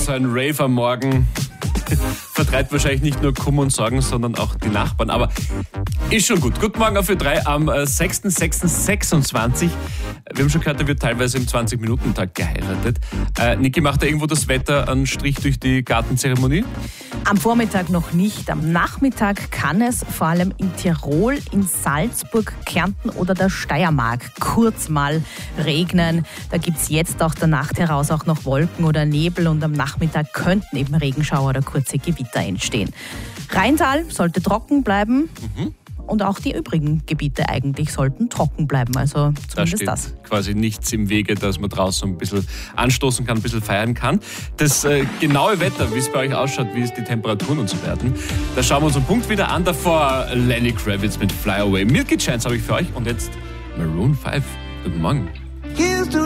so ein Rave am Morgen vertreibt wahrscheinlich nicht nur Kummer und Sorgen, sondern auch die Nachbarn. Aber ist schon gut. Guten Morgen auf Ö3 am 6.6.26. Wir haben schon gehört, da wird teilweise im 20-Minuten-Tag geheiratet. Niki, macht da irgendwo das Wetter einen Strich durch die Gartenzeremonie? Am Vormittag noch nicht. Am Nachmittag kann es vor allem in Tirol, in Salzburg, Kärnten oder der Steiermark kurz mal regnen. Da gibt es jetzt auch der Nacht heraus auch noch Wolken oder Nebel und am Nachmittag könnten eben Regenschauer oder kurze Gewitter entstehen. Rheintal sollte trocken bleiben. Und auch die übrigen Gebiete eigentlich sollten trocken bleiben. Also zumindest da steht quasi nichts im Wege, dass man draußen ein bisschen anstoßen kann, ein bisschen feiern kann. Das genaue Wetter, wie es bei euch ausschaut, wie es die Temperaturen und so werden, da schauen wir uns einen Punkt wieder an. Davor Lenny Kravitz mit Fly Away. Milky Chance habe ich für euch und jetzt Maroon 5. Guten Morgen.